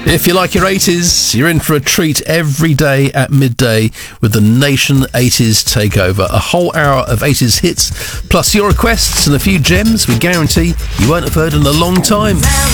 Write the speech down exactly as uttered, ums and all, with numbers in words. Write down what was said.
If you like your eighties, you're in for a treat every day at midday with the Nation eighties Takeover. A whole hour of eighties hits, plus your requests and a few gems we guarantee you won't have heard in a long time.